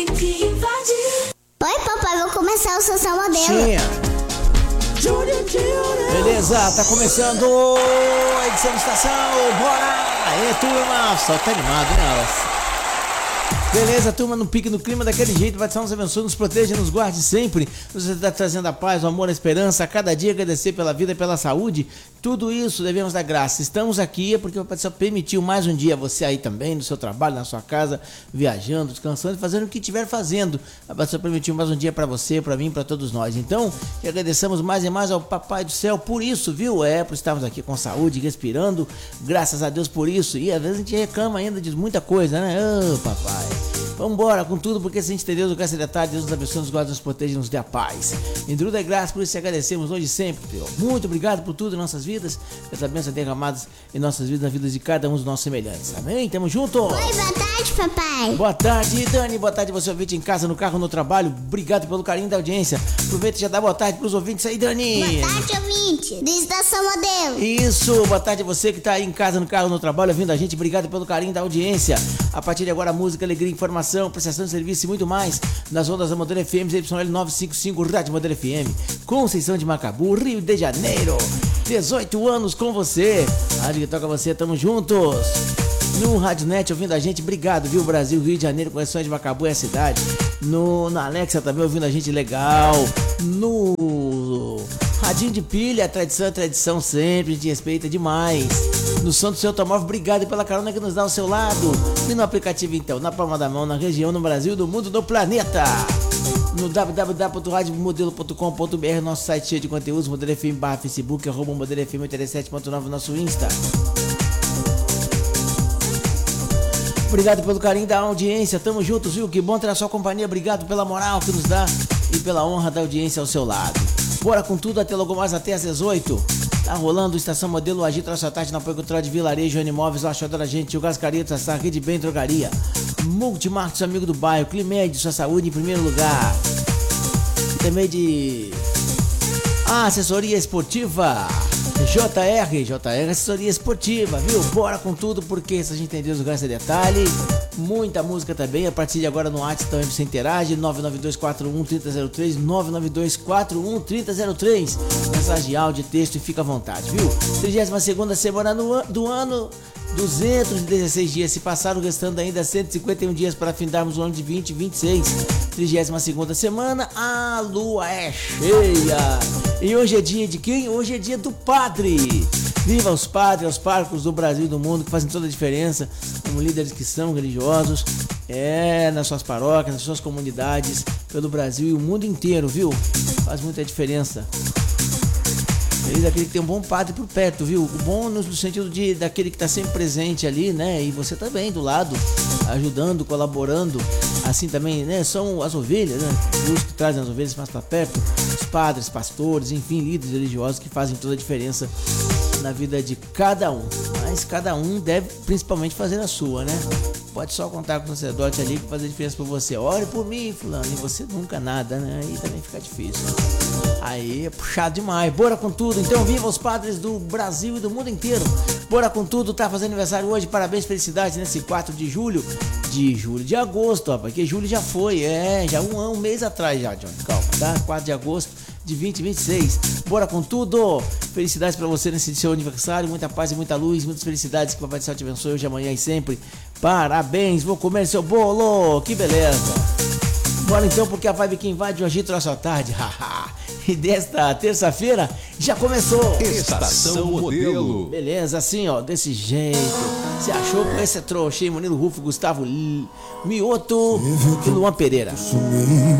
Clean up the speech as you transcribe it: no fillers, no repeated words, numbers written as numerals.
Oi, papai, vou começar o Estação Modelo. Beleza, tá começando a edição de estação. Bora! Aê, turma! Só tá animado, né? Beleza, turma, no pique, no clima, daquele jeito. Vai nos abençoe, nos proteja, nos guarde sempre. Você está trazendo a paz, o amor, a esperança. A cada dia agradecer pela vida e pela saúde. Tudo isso devemos dar graça. Estamos aqui porque o Pai do Céu permitiu mais um dia você aí também, no seu trabalho, na sua casa, viajando, descansando, fazendo o que estiver fazendo. O Pai do Céu permitiu mais um dia para você, para mim, para todos nós. Então, agradecemos mais e mais ao Papai do Céu por isso, viu? Por estarmos aqui com saúde, respirando. Graças a Deus por isso. E às vezes a gente reclama ainda de muita coisa, né? Ô, papai. Vambora com tudo, porque se a gente tem Deus, o graça é detalhe, Deus nos abençoe, nos guarda, nos protege, nos dê a paz. Em tudo é graça, por isso te agradecemos hoje e sempre, Deus. Muito obrigado por tudo em nossas vidas, essa bênção derramadas em nossas vidas, na vida de cada um dos nossos semelhantes. Amém? Tamo junto! Oi, boa tarde, papai. Boa tarde, Dani. Boa tarde, você ouvinte em casa, no carro, no trabalho. Obrigado pelo carinho da audiência. Aproveita e já dá boa tarde pros ouvintes aí, Dani. Boa tarde, ouvinte, do Estação Modelo. Isso, boa tarde a você que tá aí em casa, no carro, no trabalho, ouvindo a gente. Obrigado pelo carinho da audiência. A partir de agora, música, alegria, informação, prestação de serviço e muito mais nas ondas da Modelo FM, ZYL 955, Rádio Modelo FM, Conceição de Macabu, Rio de Janeiro. 18 anos com você. Rádio que toca você, tamo juntos. No Rádio Net ouvindo a gente, obrigado, viu? Brasil, Rio de Janeiro, Conceição de Macabu é a cidade. Na Alexa também ouvindo a gente, legal. No Radinho de Pilha, tradição é tradição sempre, a gente respeita demais. No som do seu automóvel, obrigado pela carona que nos dá ao seu lado. E no aplicativo então, na palma da mão, na região, no Brasil, no mundo, no planeta. No www.radiomodelo.com.br, nosso site cheio de conteúdos, Modelo FM / Facebook, @Modelo FM 87.9, nosso Insta. Obrigado pelo carinho da audiência, tamo juntos, viu? Que bom ter a sua companhia, obrigado pela moral que nos dá e pela honra da audiência ao seu lado. Bora com tudo, até logo mais, até às 18. Tá rolando Estação Modelo, Agito, Traço Tarde, na apoio cultural de Vilarejo, Animóveis, Lachoada da Gente, o Gás Careta, Rede Bem, Drogaria, Multimarcos, amigo do bairro, Climed, sua saúde em primeiro lugar. E também de assessoria esportiva, JR assessoria esportiva, viu? Bora com tudo, porque se a gente tem Deus, o graça é detalhe. Muita música também, a partir de agora no WhatsApp também você interage, 992413003, 992413003. Mensagem, áudio, texto e fica à vontade, viu? 32ª semana do ano, 216 dias se passaram, restando ainda 151 dias para findarmos o ano de 2026. 32ª semana, a lua é cheia. E hoje é dia de quem? Hoje é dia do padre. Viva os padres, os párocos do Brasil e do mundo, que fazem toda a diferença, como líderes que são religiosos, nas suas paróquias, nas suas comunidades, pelo Brasil e o mundo inteiro, viu? Faz muita diferença. Feliz daquele que tem um bom padre por perto, viu? O bom no sentido daquele que está sempre presente ali, né? E você também do lado, ajudando, colaborando. Assim também, né? São as ovelhas, né? Os que trazem as ovelhas mais para perto. Os padres, pastores, enfim, líderes religiosos que fazem toda a diferença na vida de cada um. Mas cada um deve principalmente fazer a sua, né? Pode só contar com o sacerdote ali que faz a diferença por você. Ore por mim, fulano, e você nunca nada, né? Aí também fica difícil. Aí é puxado demais. Bora com tudo. Então, viva os padres do Brasil e do mundo inteiro. Bora com tudo. Tá fazendo aniversário hoje. Parabéns, felicidades nesse 4 de julho. De agosto, ó, porque julho já foi. Já um mês atrás já, John. Calma, tá? 4 de agosto de 2026. Bora com tudo. Felicidades pra você nesse seu aniversário. Muita paz e muita luz. Muitas felicidades. Que o Papai do Céu te abençoe hoje, amanhã e sempre. Parabéns. Vou comer seu bolo. Que beleza. Bora então, porque a vibe que invade o Agito Traço Tarde. E desta terça-feira já começou Estação Modelo. Beleza, assim ó, desse jeito. Você achou que esse é trouxa, hein? Murilo Rufo, Gustavo Mioto e Luan Pereira.